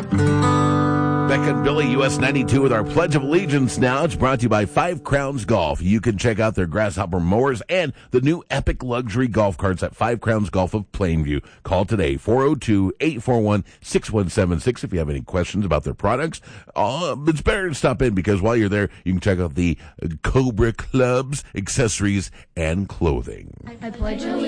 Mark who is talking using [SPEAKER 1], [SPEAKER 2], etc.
[SPEAKER 1] Becca and Billy, US 92 with our Pledge of Allegiance now. It's brought to you by Five Crowns Golf. You can check out their Grasshopper mowers and the new Epic luxury golf carts at Five Crowns Golf of Plainview. Call today, 402-841-6176 if you have any questions about their products. It's better to stop in because while you're there, you can check out the Cobra clubs, accessories, and clothing.
[SPEAKER 2] I pledge allegiance